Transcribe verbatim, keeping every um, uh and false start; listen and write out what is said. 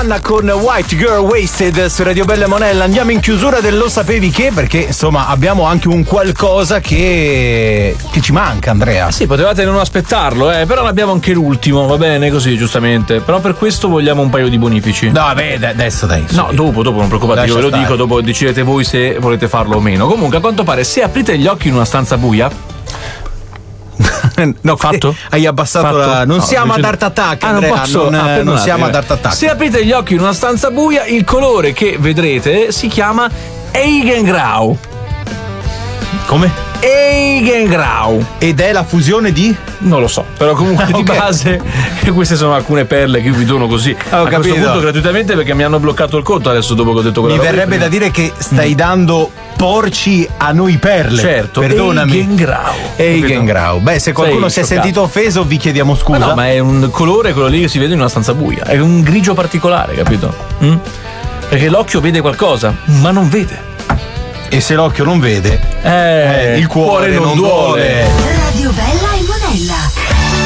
Rihanna con White Girl Wasted su Radio Bella e Monella. Andiamo in chiusura del Lo Sapevi Che, perché insomma abbiamo anche un qualcosa che, che ci manca, Andrea. Sì, potevate non aspettarlo, eh, però ne abbiamo anche l'ultimo, va bene così, giustamente. Però per questo vogliamo un paio di bonifici. No, vabbè, adesso dai. No, dopo, dopo, non preoccupate, io ve lo stare. dico, dopo decidete voi se volete farlo o meno. Comunque, a quanto pare, se aprite gli occhi in una stanza buia. No, fatto? Hai abbassato Fatto? la. Non No, siamo invece- ad Art Attack, Ah, non Andrea, posso? non, Ah, non perdonate, siamo eh. ad Art Attack. Se aprite gli occhi in una stanza buia, il colore che vedrete si chiama Eigengrau. Come? Eigengrau. Ed è la fusione di? Non lo so, però comunque Ah, di ok. base queste sono alcune perle che io vi dono così Ho a questo capito. punto gratuitamente, perché mi hanno bloccato il conto adesso dopo che ho detto quella Mi roba verrebbe prima. da dire che stai dando porci a noi perle. Certo, perdonami. Eigengrau. Eigengrau. Beh, se qualcuno Sei si è scioccato. sentito offeso, vi chiediamo scusa. Ma no, ma è un colore quello lì che si vede in una stanza buia, è un grigio particolare, capito? Mm? Perché l'occhio vede qualcosa, ma non vede. E se l'occhio non vede, Eh, il cuore, non duole.